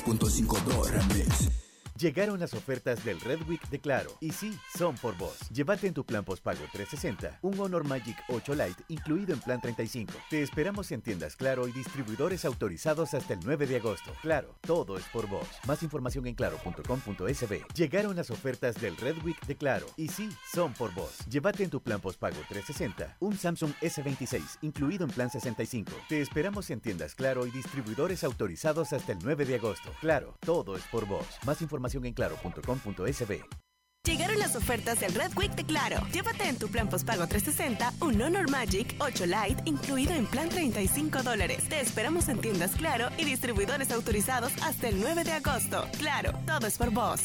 .52 Remix. Llegaron las ofertas del Red Week de Claro. Y sí, son por vos. Llévate en tu plan postpago 360 un Honor Magic 8 Lite incluido en plan 35. Te esperamos en tiendas Claro y distribuidores autorizados hasta el 9 de agosto. Claro, todo es por vos. Más información en claro.com.sb. Llegaron las ofertas del Red Week de Claro. Y sí, son por vos. Llévate en tu plan postpago 360 un Samsung S26 incluido en plan 65. Te esperamos en tiendas Claro y distribuidores autorizados hasta el 9 de agosto. Claro, todo es por vos. Más información en claro.com.sb. Llegaron las ofertas del Red Week de Claro. Llévate en tu plan postpago 360 un Honor Magic 8 Lite incluido en plan $35. Te esperamos en tiendas Claro y distribuidores autorizados hasta el 9 de agosto. Claro, todo es por vos.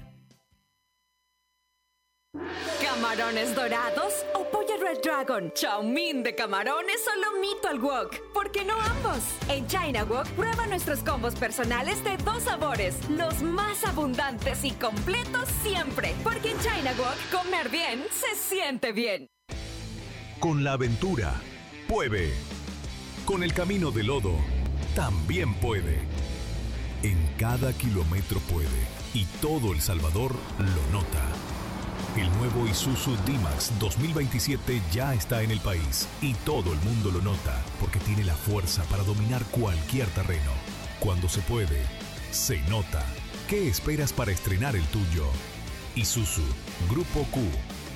¿Camarones dorados o pollo Red Dragon? ¿Chow mein de camarones o lomito al wok? ¿Por qué no ambos? En China Wok prueba nuestros combos personales de 2 sabores, los más abundantes y completos siempre. Porque en China Wok comer bien se siente bien. Con la aventura, puede. Con el camino de lodo, también puede. En cada kilómetro puede. Y todo El Salvador lo nota. El nuevo Isuzu D-Max 2027 ya está en el país y todo el mundo lo nota porque tiene la fuerza para dominar cualquier terreno. Cuando se puede, se nota. ¿Qué esperas para estrenar el tuyo? Isuzu, Grupo Q.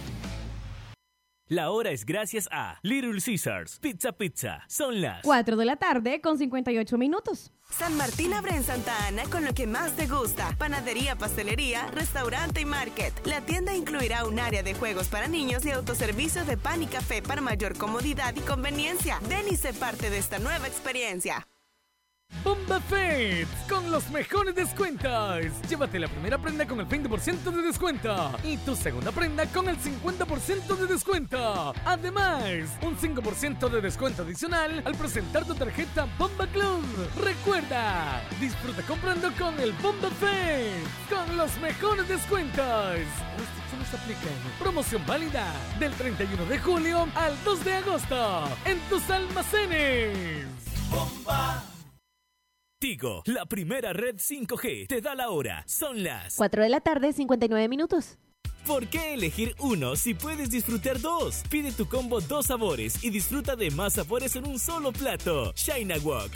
La hora es gracias a Little Caesars Pizza. Son las 4 de la tarde con 58 minutos. San Martín abre en Santa Ana con lo que más te gusta. Panadería, pastelería, restaurante y market. La tienda incluirá un área de juegos para niños y autoservicio de pan y café para mayor comodidad y conveniencia. Ven y sé parte de esta nueva experiencia. Bomba Fest con los mejores descuentos. Llévate la primera prenda con el 20% de descuento y tu segunda prenda con el 50% de descuento. Además, un 5% de descuento adicional al presentar tu tarjeta Bomba Club. Recuerda, disfruta comprando con el Bomba Fest con los mejores descuentos. Restricciones aplican. Promoción válida del 31 de julio al 2 de agosto en tus almacenes. Bomba. Tigo, la primera red 5G, te da la hora. Son las 4 de la tarde, 59 minutos. ¿Por qué elegir uno si puedes disfrutar 2? Pide tu combo 2 sabores y disfruta de más sabores en un solo plato. China Wok.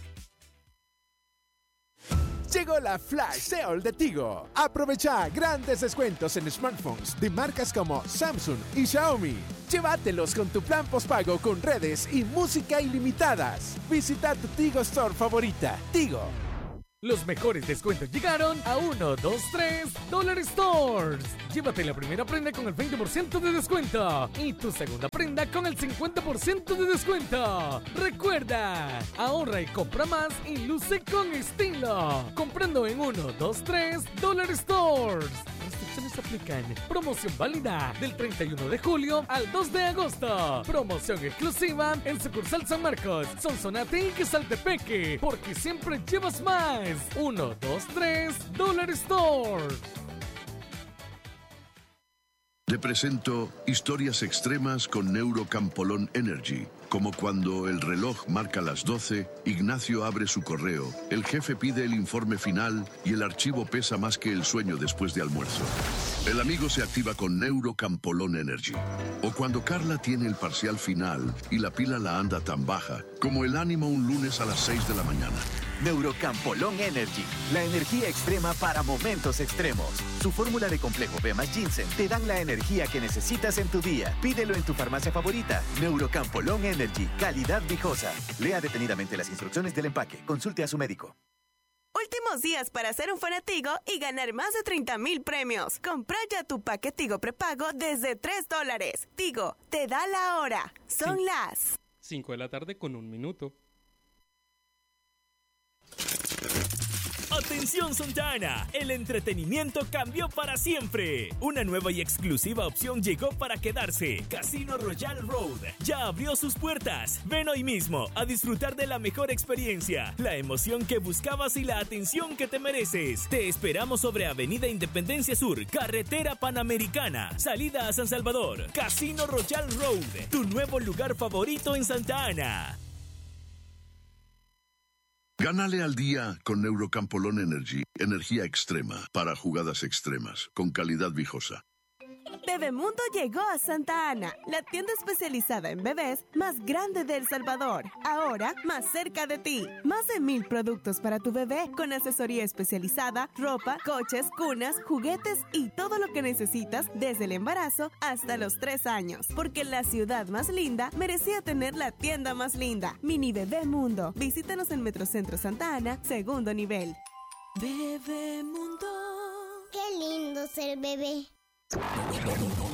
Llegó la Flash Sale de Tigo. Aprovecha grandes descuentos en smartphones de marcas como Samsung y Xiaomi. Llévatelos con tu plan postpago con redes y música ilimitadas. Visita tu Tigo Store favorita. Tigo. Los mejores descuentos llegaron a 1, 2, 3 Dollar Stores. Llévate la primera prenda con el 20% de descuento y tu segunda prenda con el 50% de descuento. Recuerda, ahorra y compra más y luce con estilo. Comprando en 1, 2, 3 Dollar Stores. Restricciones aplican. Promoción válida del 31 de julio al 2 de agosto. Promoción exclusiva en sucursal San Marcos, Sonsonate y Quesaltepeque. Porque siempre llevas más. 1, 2, 3 Dollar Store. Te presento historias extremas con Neurocampolón Energy. Como cuando el reloj marca las 12, Ignacio abre su correo, el jefe pide el informe final y el archivo pesa más que el sueño después de almuerzo. El amigo se activa con Neurocampolón Energy. O cuando Carla tiene el parcial final y la pila la anda tan baja, como el ánimo un lunes a las 6 de la mañana. Neurocampolón Energy, la energía extrema para momentos extremos. Su fórmula de complejo B más ginseng te dan la energía que necesitas en tu día. Pídelo en tu farmacia favorita. Neurocampolón Energy, calidad viejosa. Lea detenidamente las instrucciones del empaque. Consulte a su médico. Últimos días para ser un fanatigo y ganar más de 30,000 premios. Compra ya tu paquete Tigo prepago desde $3. Tigo, te da la hora. Son las 5 de la tarde con 1 minuto. ¡Atención Santa Ana! El entretenimiento cambió para siempre. Una nueva y exclusiva opción llegó para quedarse. Casino Royal Road ya abrió sus puertas. Ven hoy mismo a disfrutar de la mejor experiencia, la emoción que buscabas y la atención que te mereces. Te esperamos sobre Avenida Independencia Sur, Carretera Panamericana, salida a San Salvador. Casino Royal Road, tu nuevo lugar favorito en Santa Ana. Gánale al día con Neurocampolón Energy. Energía extrema para jugadas extremas. Con calidad Vijosa. Bebemundo llegó a Santa Ana, la tienda especializada en bebés más grande de El Salvador. Ahora, más cerca de ti. Más de 1000 productos para tu bebé con asesoría especializada, ropa, coches, cunas, juguetes y todo lo que necesitas desde el embarazo hasta los 3 años. Porque la ciudad más linda merecía tener la tienda más linda. Mini Bebemundo. Visítanos en Metrocentro Santa Ana, segundo nivel. Bebemundo. Qué lindo ser bebé.